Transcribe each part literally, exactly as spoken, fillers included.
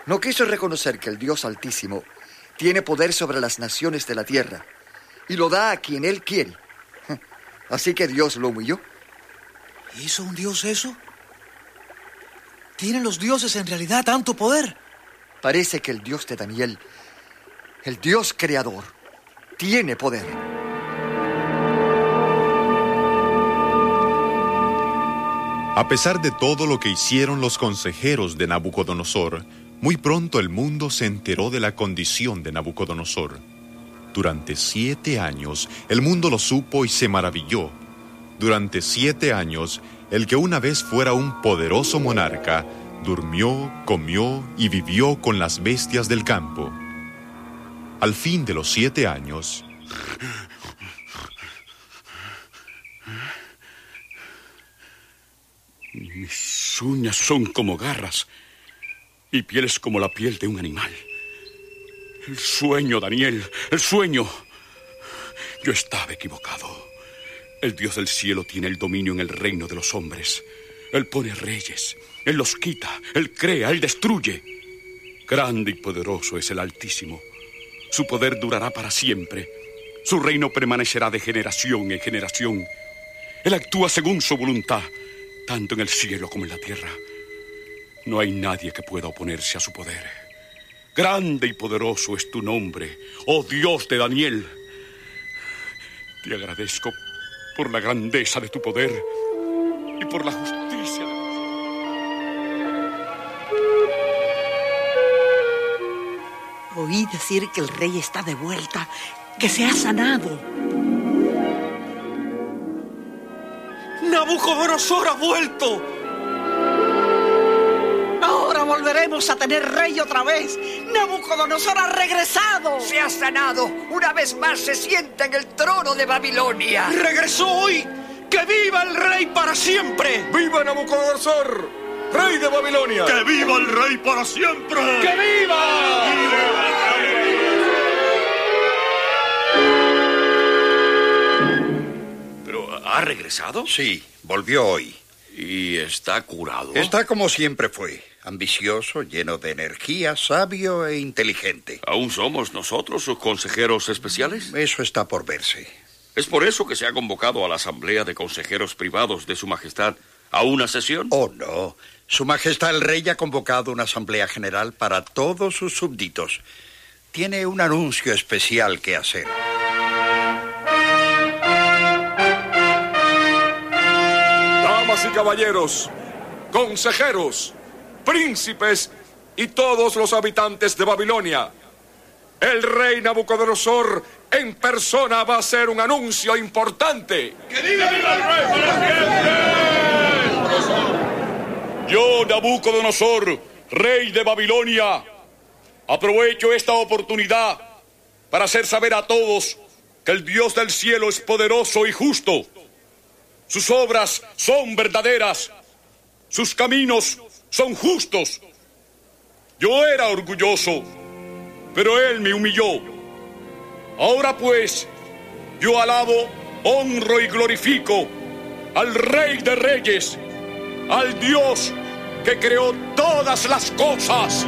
No quiso reconocer que el Dios Altísimo tiene poder sobre las naciones de la tierra y lo da a quien Él quiere. Así que Dios lo humilló. ¿Hizo un Dios eso? ¿Tienen los dioses en realidad tanto poder? Parece que el Dios de Daniel, el Dios creador, tiene poder. A pesar de todo lo que hicieron los consejeros de Nabucodonosor, muy pronto el mundo se enteró de la condición de Nabucodonosor. Durante siete años, el mundo lo supo y se maravilló. Durante siete años, el que una vez fuera un poderoso monarca, durmió, comió y vivió con las bestias del campo. Al fin de los siete años... Mis uñas son como garras. Mi piel es como la piel de un animal. El sueño, Daniel, el sueño. Yo estaba equivocado. El Dios del cielo tiene el dominio en el reino de los hombres. Él pone reyes, Él los quita, Él crea, Él destruye. Grande y poderoso es el Altísimo. Su poder durará para siempre. Su reino permanecerá de generación en generación. Él actúa según su voluntad, tanto en el cielo como en la tierra. No hay nadie que pueda oponerse a su poder. Grande y poderoso es tu nombre, oh Dios de Daniel. Te agradezco por la grandeza de tu poder y por la justicia de... Oí decir que el rey está de vuelta, que se ha sanado. ¡Nabucodonosor ha vuelto! Ahora volveremos a tener rey otra vez. ¡Nabucodonosor ha regresado! Se ha sanado. Una vez más se sienta en el trono de Babilonia. ¡Regresó hoy! ¡Que viva el rey para siempre! ¡Viva Nabucodonosor, rey de Babilonia! ¡Que viva el rey para siempre! ¡Que viva! ¿Pero ha regresado? Sí, volvió hoy. ¿Y está curado? Está como siempre fue. Ambicioso, lleno de energía, sabio e inteligente. ¿Aún somos nosotros sus consejeros especiales? Eso está por verse. ¿Es por eso que se ha convocado a la asamblea de consejeros privados de Su Majestad a una sesión? Oh, no. Su Majestad el Rey ha convocado una asamblea general para todos sus súbditos. Tiene un anuncio especial que hacer. Damas y caballeros, consejeros, príncipes y todos los habitantes de Babilonia, el rey Nabucodonosor en persona va a hacer un anuncio importante. ¡Que viva el rey para siempre! Yo, Nabucodonosor, rey de Babilonia, aprovecho esta oportunidad para hacer saber a todos que el Dios del cielo es poderoso y justo. Sus obras son verdaderas. Sus caminos son justos. Yo era orgulloso, pero Él me humilló. Ahora pues, yo alabo, honro y glorifico al Rey de Reyes, al Dios que creó todas las cosas.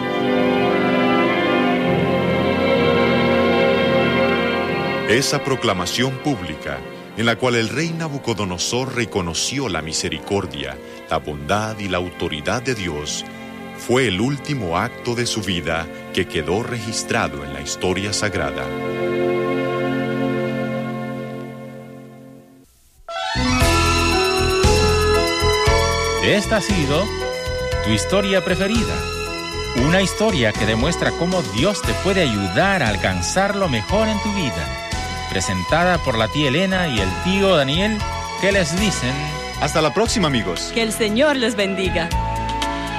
Esa proclamación pública, en la cual el rey Nabucodonosor reconoció la misericordia, la bondad y la autoridad de Dios, fue el último acto de su vida que quedó registrado en la historia sagrada. Esta ha sido tu historia preferida. Una historia que demuestra cómo Dios te puede ayudar a alcanzar lo mejor en tu vida. Presentada por la tía Elena y el tío Daniel, que les dicen... Hasta la próxima, amigos. Que el Señor les bendiga.